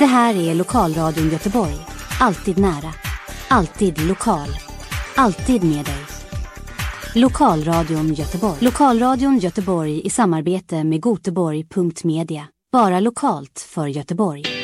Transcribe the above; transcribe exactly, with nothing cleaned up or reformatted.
Det här är Lokalradion Göteborg. Alltid nära. Alltid lokal. Alltid med dig. Lokalradion Göteborg. Lokalradion Göteborg i samarbete med Göteborg punkt media. Bara lokalt för Göteborg.